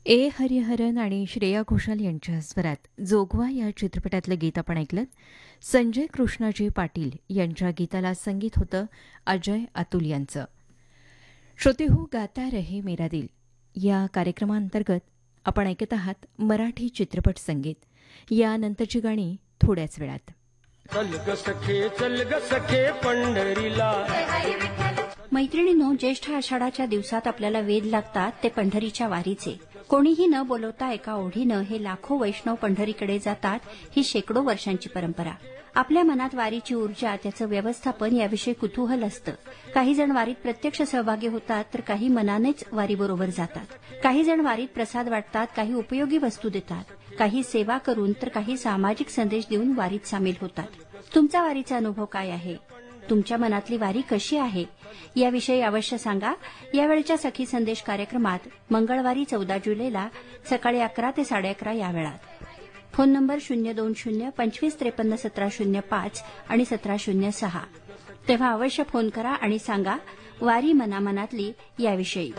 ए हरिहरन आणि श्रेया घोषाल यांच्या स्वरात जोगवा या चित्रपटातलं गीत आपण ऐकलं. संजय कृष्णाजी पाटील यांच्या गीताला संगीत होतं अजय अतुल यांचं. श्रोतेहो, गाता रहे मेरा दिल या कार्यक्रमांतर्गत आपण ऐकत आहात मराठी चित्रपट संगीत. यानंतरची गाणी थोड्याच वेळात. चल ग सखे पंढरीला. मैत्रिणींनो, ज्येष्ठ आषाढाच्या दिवसात आपल्याला वेध लागतात ते पंढरीच्या वारीचे. कोणीही न बोलवता एका ओढीनं हे लाखो वैष्णव पंढरीकडे जातात. ही शेकडो वर्षांची परंपरा. आपल्या मनात वारीची ऊर्जा, त्याचं व्यवस्थापन याविषयी कुतूहल असतं. काही जण वारीत प्रत्यक्ष सहभागी होतात, तर काही मनानेच वारीबरोबर जातात. काही जण वारीत प्रसाद वाटतात, काही उपयोगी वस्तू देतात, काही सेवा करून, तर काही सामाजिक संदेश देऊन वारीत सामील होतात. तुमचा वारीचा अनुभव काय आहे? तुमच्या मनातली वारी कशी आहे याविषयी अवश्य सांगा. यावेळच्या सखी संदेश कार्यक्रमात मंगळवारी 14 जुलैला सकाळी 11 ते 11:30 या वेळात. फोन नंबर 020-2553-1705 आणि 1706. तेव्हा अवश्य फोन करा आणि सांगा वारी मनामनातली याविषयी.